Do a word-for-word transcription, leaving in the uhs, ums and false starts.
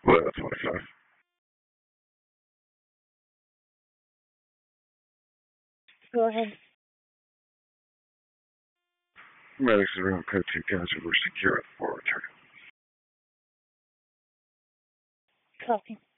Well, that's twenty-five. Go ahead. Medics are around code two guys who were secure at the forward turn. Copy.